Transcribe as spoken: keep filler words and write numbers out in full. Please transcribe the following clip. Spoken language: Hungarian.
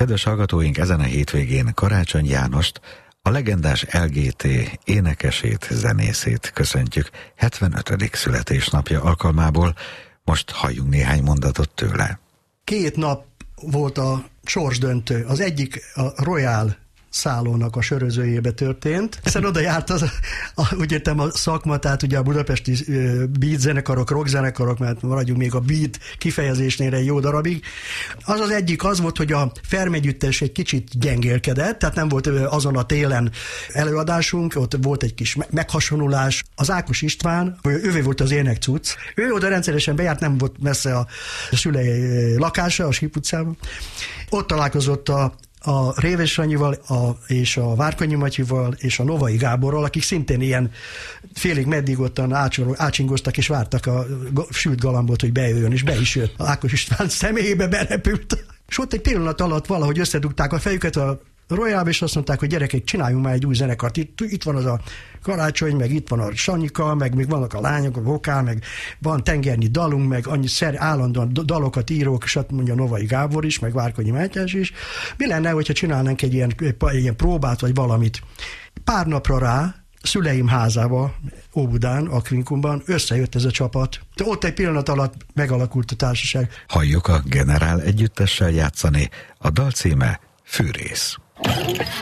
Kedves hallgatóink, ezen a hétvégén Karácsony Jánost, a legendás el gé té énekesét, zenészét köszöntjük hetvenötödik születésnapja alkalmából. Most halljunk néhány mondatot tőle. Két nap volt a sorsdöntő. Az egyik a Royal szállónak a sörözőjébe történt. Hiszen oda járt az, a, úgy értem a szakma, tehát ugye a budapesti uh, beat zenekarok, rock zenekarok, mert maradjunk még a beat kifejezésnél egy jó darabig. Az az egyik az volt, hogy a Ferm együttes egy kicsit gyengélkedett, tehát nem volt azon a télen előadásunk, ott volt egy kis meghasonulás. Az Ákos István, ővé volt az énekcucc, ő oda rendszeresen bejárt, nem volt messze a szülei lakása, a Síp utcában. Ott találkozott a a Réves Sanyival, a, és a Várkonyi Matyival, és a Novai Gáborral, akik szintén ilyen félig meddig ottan ácsingoztak, és vártak a sült galambot, hogy bejöjjön, és be is jött. A Ákos István személyébe berepült. És ott egy pillanat alatt valahogy összedugták a fejüket a Royalba, és azt mondták, hogy gyerekek, csináljunk már egy új zenekart. Itt, itt van az a Karácsony, meg itt van a Sanyika, meg még vannak a lányok, a vokál, meg van tengernyi dalunk, meg annyi szer, állandóan dalokat írók, és mondja Novai Gábor is, meg Várkonyi Mátyás is. Mi lenne, hogyha csinálnánk egy ilyen, egy ilyen próbát, vagy valamit? Pár napra rá, szüleim házába, Óbudán, Akvinkumban összejött ez a csapat. De ott egy pillanat alatt megalakult a társaság. Halljuk a Generál együttessel játszani, a dal címe Fűrész.